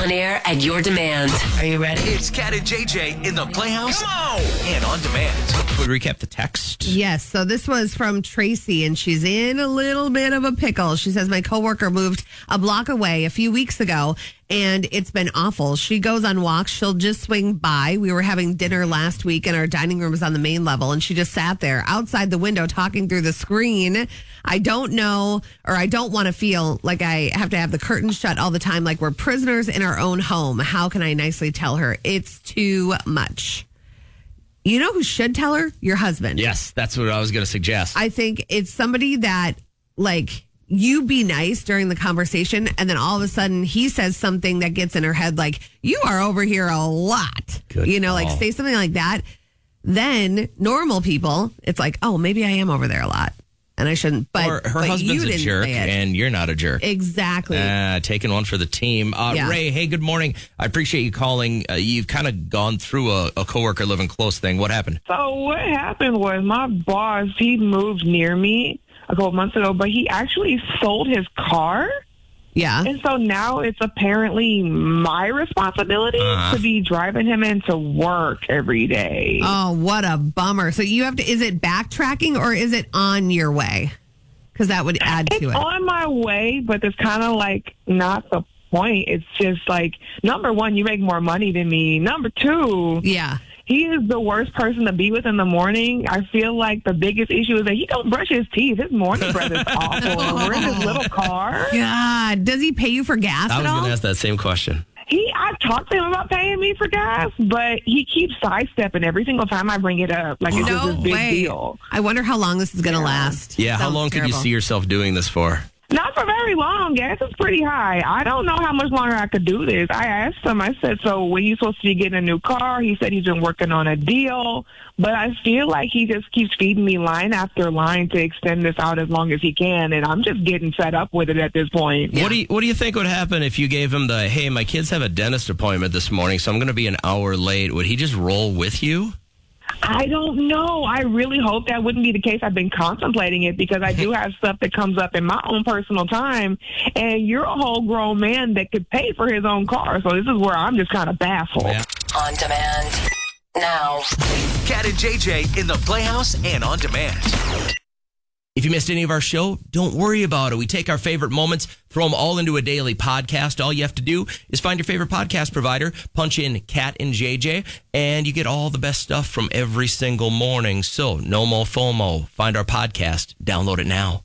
On air at your demand. Are you ready? It's Cat and JJ in the Playhouse and on demand. Would recap the text? Yes. So this was from Tracy, and she's in a little bit of a pickle. She says, my coworker moved a block away a few weeks ago, and it's been awful. She goes on walks. She'll just swing by. We were having dinner last week, and our dining room is on the main level, and she just sat there outside the window talking through the screen. I don't know, or I don't want to feel like I have to have the curtains shut all the time, like we're prisoners in our own home. How can I nicely tell her? It's too much. You know who should tell her? Your husband. Yes, that's what I was going to suggest. I think it's somebody that, like, you be nice during the conversation, and then all of a sudden he says something that gets in her head, like, you are over here a lot. Good like, call. say something like that. Then normal people, it's like, oh, maybe I am over there a lot, and I shouldn't. But or her husband's a jerk, and you're not a jerk. Exactly. Taking one for the team. Yeah. Ray, hey, good morning. I appreciate you calling. You've kind of gone through a coworker living close thing. What happened? So what happened was my boss, he moved near me a couple months ago, but he actually sold his car. Yeah. And so now it's apparently my responsibility to be driving him into work every day. Oh, what a bummer. So you have to, is it backtracking or is it on your way? Because that would add to It's it. on my way, but it's kind of like not the point. It's just like, number one, you make more money than me. Number two, Yeah. he is the worst person to be with in the morning. I feel like the biggest issue is that he don't brush his teeth. His morning breath is awful. We're in his little car. God, does he pay you for gas I at was all? going to ask that same question. I've talked to him about paying me for gas, but he keeps sidestepping every single time I bring it up. Like it's just this big deal. I wonder how long this is going to last. Yeah, how Sounds long could you terrible. see yourself doing this for? Not for very long. Gas is pretty high. I don't know how much longer I could do this. I asked him, I said, so when you supposed to be getting a new car? He said he's been working on a deal, but I feel like he just keeps feeding me line after line to extend this out as long as he can, and I'm just getting fed up with it at this point. What do you think would happen if you gave him the, hey, my kids have a dentist appointment this morning, so I'm going to be an hour late? Would he just roll with you? I don't know. I really hope that wouldn't be the case. I've been contemplating it because I do have stuff that comes up in my own personal time, and you're a whole grown man that could pay for his own car. So this is where I'm just kind of baffled. Yeah. On demand. Now. Cat and JJ in the Playhouse and on demand. If you missed any of our show, don't worry about it. We take our favorite moments, throw them all into a daily podcast. All you have to do is find your favorite podcast provider, punch in Cat and JJ, and you get all the best stuff from every single morning. So no more FOMO. Find our podcast. Download it now.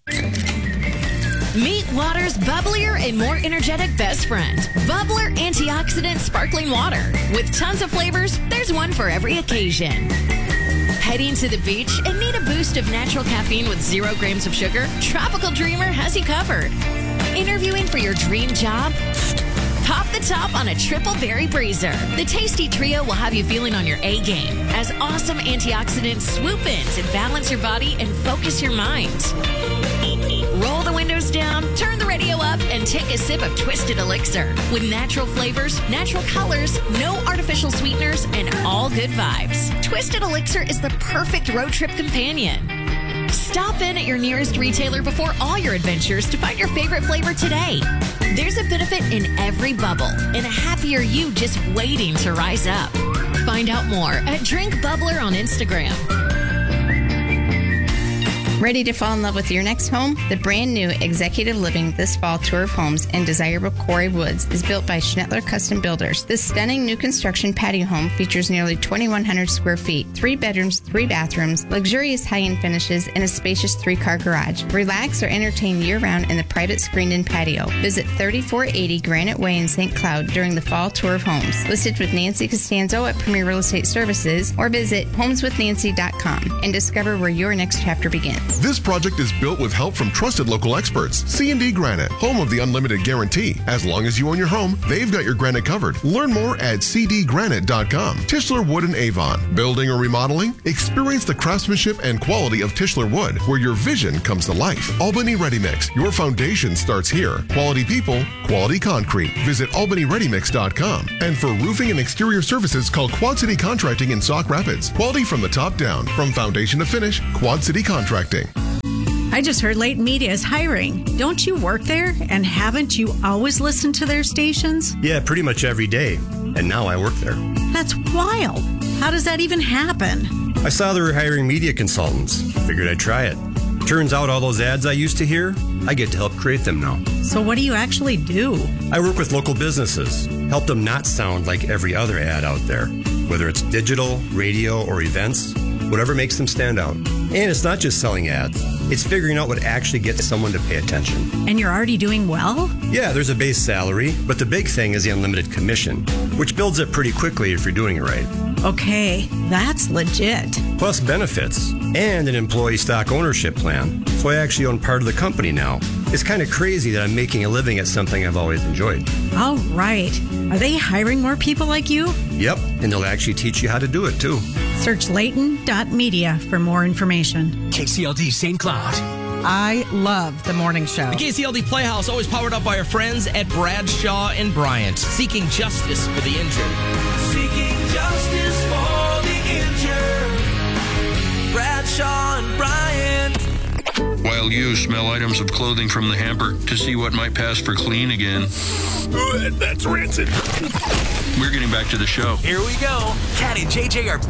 Meet water's bubblier and more energetic best friend, Bubbler Antioxidant Sparkling Water. With tons of flavors, there's one for every occasion. Heading to the beach and need a boost of natural caffeine with 0 grams of sugar? Tropical Dreamer has you covered. Interviewing for your dream job? Pop the top on a triple berry breezer. The tasty trio will have you feeling on your A game as awesome antioxidants swoop in to balance your body and focus your mind. Roll the windows down, turn the radio up, and take a sip of Twisted Elixir. With natural flavors, natural colors, no artificial sweeteners, and all good vibes. Twisted Elixir is the perfect road trip companion. Stop in at your nearest retailer before all your adventures to find your favorite flavor today. There's a benefit in every bubble and a happier you just waiting to rise up. Find out more at Drink Bubbler on Instagram. Ready to fall in love with your next home? The brand new Executive Living This Fall Tour of Homes in desirable Quarry Woods is built by Schnettler Custom Builders. This stunning new construction patio home features nearly 2,100 square feet, 3 bedrooms, 3 bathrooms, luxurious high-end finishes, and a spacious 3-car garage. Relax or entertain year-round in the private screened-in patio. Visit 3480 Granite Way in St. Cloud during the Fall Tour of Homes. Listed with Nancy Costanzo at Premier Real Estate Services, or visit homeswithnancy.com and discover where your next chapter begins. This project is built with help from trusted local experts. C&D Granite, home of the unlimited guarantee. As long as you own your home, they've got your granite covered. Learn more at cdgranite.com. Tischler Wood in Avon. Building or remodeling? Experience the craftsmanship and quality of Tischler Wood, where your vision comes to life. Albany Ready Mix. Your foundation starts here. Quality people, quality concrete. Visit albanyreadymix.com. And for roofing and exterior services, call Quad City Contracting in Sauk Rapids. Quality from the top down. From foundation to finish, Quad City Contracting. I just heard Leighton Media is hiring. Don't you work there? And haven't you always listened to their stations? Yeah, pretty much every day. And now I work there. That's wild. How does that even happen? I saw they were hiring media consultants. Figured I'd try it. Turns out all those ads I used to hear, I get to help create them now. So what do you actually do? I work with local businesses, help them not sound like every other ad out there. Whether it's digital, radio, or events, whatever makes them stand out. And it's not just selling ads. It's figuring out what actually gets someone to pay attention. And you're already doing well? Yeah, there's a base salary, but the big thing is the unlimited commission, which builds up pretty quickly if you're doing it right. Okay, that's legit. Plus benefits and an employee stock ownership plan. So I actually own part of the company now. It's kind of crazy that I'm making a living at something I've always enjoyed. All right. Are they hiring more people like you? Yep, and they'll actually teach you how to do it too. Search Leighton.media for more information. KCLD St. Cloud. I love the morning show. The KCLD Playhouse, always powered up by our friends at Bradshaw and Bryant, seeking justice for the injured. Seeking justice for the injured. Bradshaw and Bryant. While you smell items of clothing from the hamper to see what might pass for clean again. That's rancid. We're getting back to the show. Here we go. Cat and JJ are